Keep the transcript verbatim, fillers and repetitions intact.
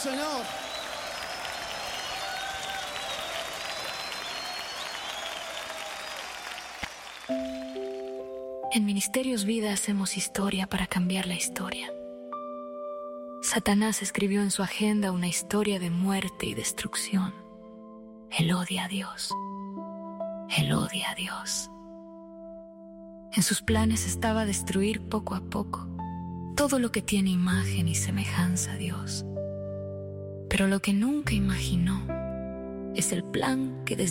Señor. En Ministerios Vida hacemos historia para cambiar la historia. Satanás escribió en su agenda una historia de muerte y destrucción. Él odia a Dios. Él odia a Dios. En sus planes estaba destruir poco a poco todo lo que tiene imagen y semejanza a Dios. Pero lo que nunca imaginó es el plan que desde